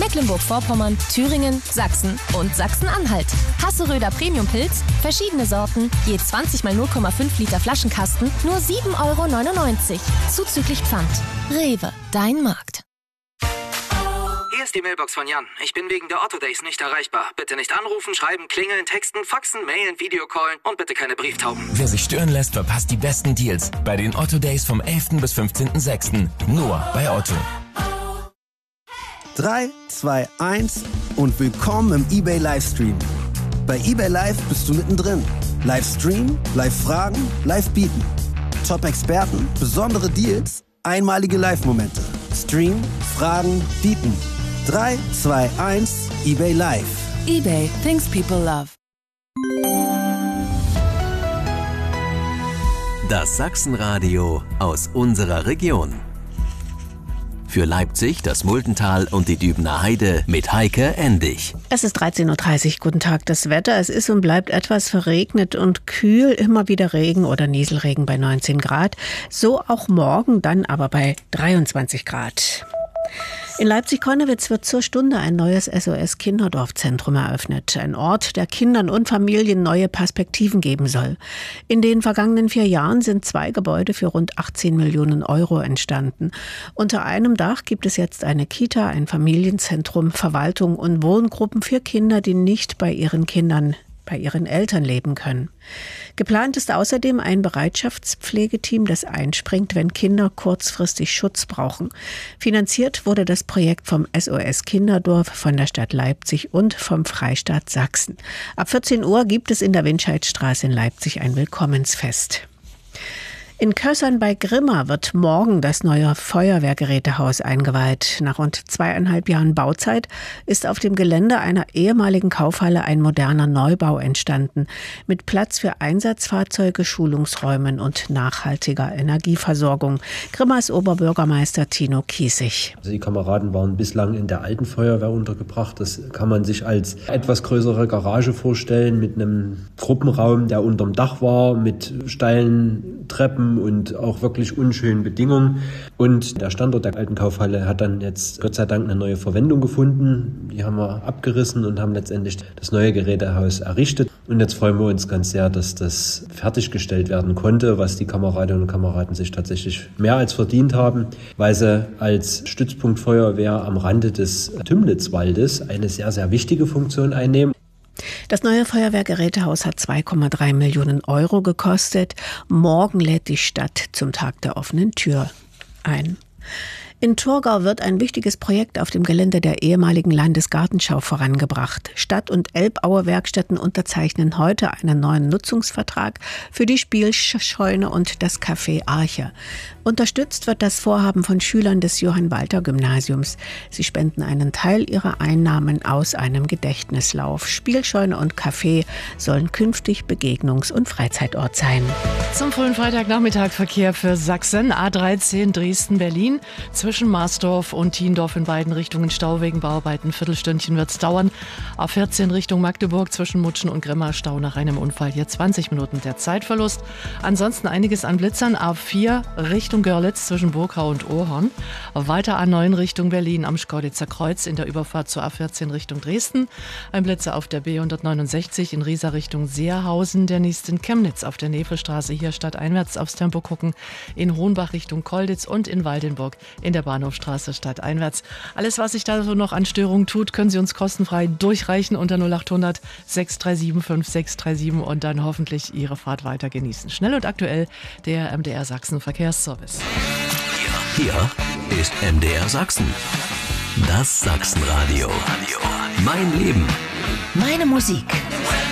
Mecklenburg-Vorpommern, Thüringen, Sachsen und Sachsen-Anhalt. Hasseröder Premium-Pilz, verschiedene Sorten, je 20 mal 0,5 Liter Flaschenkasten, nur 7,99 €. Zuzüglich Pfand. Rewe, dein Markt. Hier ist die Mailbox von Jan. Ich bin wegen der Otto Days nicht erreichbar. Bitte nicht anrufen, schreiben, klingeln, texten, faxen, mailen, Videocallen und bitte keine Brieftauben. Wer sich stören lässt, verpasst die besten Deals bei den Otto Days vom 11. bis 15.06. Nur bei Otto. 3, 2, 1 und willkommen im eBay Livestream. Bei eBay Live bist du mittendrin. Livestream, Live-Fragen, Live-Bieten. Top-Experten, besondere Deals, einmalige Live-Momente. Stream, Fragen, Bieten. 3, 2, 1, eBay Live. eBay, things people love. Das Sachsenradio aus unserer Region. Für Leipzig, das Multental und die Dübener Heide mit Heike Endig. Es ist 13:30 Uhr. Guten Tag. Das Wetter, es ist und bleibt etwas verregnet und kühl. Immer wieder Regen oder Nieselregen bei 19 Grad. So auch morgen, dann aber bei 23 Grad. In Leipzig-Konnewitz wird zur Stunde ein neues SOS-Kinderdorfzentrum eröffnet. Ein Ort, der Kindern und Familien neue Perspektiven geben soll. In den vergangenen 4 Jahren sind 2 Gebäude für rund 18 Millionen € entstanden. Unter einem Dach gibt es jetzt eine Kita, ein Familienzentrum, Verwaltung und Wohngruppen für Kinder, die nicht bei ihren Eltern leben können. Geplant ist außerdem ein Bereitschaftspflegeteam, das einspringt, wenn Kinder kurzfristig Schutz brauchen. Finanziert wurde das Projekt vom SOS Kinderdorf, von der Stadt Leipzig und vom Freistaat Sachsen. Ab 14 Uhr gibt es in der Windscheidstraße in Leipzig ein Willkommensfest. In Kössern bei Grimma wird morgen das neue Feuerwehrgerätehaus eingeweiht. Nach rund 2,5 Jahren Bauzeit ist auf dem Gelände einer ehemaligen Kaufhalle ein moderner Neubau entstanden. Mit Platz für Einsatzfahrzeuge, Schulungsräumen und nachhaltiger Energieversorgung. Grimmas Oberbürgermeister Tino Kiesig. Also die Kameraden waren bislang in der alten Feuerwehr untergebracht. Das kann man sich als etwas größere Garage vorstellen mit einem Gruppenraum, der unterm Dach war, mit steilen Treppen und auch wirklich unschönen Bedingungen. Und der Standort der alten Kaufhalle hat dann jetzt Gott sei Dank eine neue Verwendung gefunden. Die haben wir abgerissen und haben letztendlich das neue Gerätehaus errichtet. Und jetzt freuen wir uns ganz sehr, dass das fertiggestellt werden konnte, was die Kameradinnen und Kameraden sich tatsächlich mehr als verdient haben, weil sie als Stützpunkt Feuerwehr am Rande des Tümnitzwaldes eine sehr, sehr wichtige Funktion einnehmen. Das neue Feuerwehrgerätehaus hat 2,3 Millionen € gekostet. Morgen lädt die Stadt zum Tag der offenen Tür ein. In Thurgau wird ein wichtiges Projekt auf dem Gelände der ehemaligen Landesgartenschau vorangebracht. Stadt- und Elbaue Werkstätten unterzeichnen heute einen neuen Nutzungsvertrag für die Spielscheune und das Café Arche. Unterstützt wird das Vorhaben von Schülern des Johann-Walter-Gymnasiums. Sie spenden einen Teil ihrer Einnahmen aus einem Gedächtnislauf. Spielscheune und Café sollen künftig Begegnungs- und Freizeitort sein. Zum frühen Freitagnachmittag-Verkehr für Sachsen. A13 Dresden-Berlin. Zwischen Marsdorf und Thiendorf in beiden Richtungen Stau wegen Bauarbeiten. Viertelstündchen wird es dauern. A14 Richtung Magdeburg zwischen Mutschen und Grimma Stau nach einem Unfall. Hier 20 Minuten der Zeitverlust. Ansonsten einiges an Blitzern. A4 Richtung Görlitz zwischen Burgau und Ohorn. Weiter A9 Richtung Berlin am Schkeuditzer Kreuz in der Überfahrt zur A14 Richtung Dresden. Ein Blitzer auf der B169 in Riesa Richtung Seerhausen. Der nächste in Chemnitz auf der Nevelstraße hier stadteinwärts aufs Tempo gucken. In Hohenbach Richtung Kolditz und in Waldenburg in der Bahnhofstraße stadteinwärts. Alles, was sich da so noch an Störungen tut, können Sie uns kostenfrei durchreichen unter 0800 637 5637 und dann hoffentlich Ihre Fahrt weiter genießen. Schnell und aktuell der MDR Sachsen Verkehrsservice. Hier ist MDR Sachsen. Das Sachsenradio. Mein Leben. Meine Musik.